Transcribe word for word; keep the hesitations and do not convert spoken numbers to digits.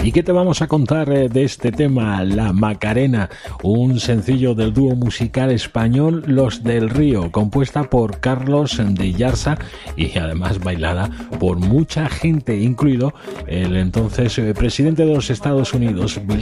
¿Y qué te vamos a contar de este tema? La Macarena, un sencillo del dúo musical español Los del Río, compuesta por Carlos de Yarza y además bailada por mucha gente, incluido el entonces presidente de los Estados Unidos, Bill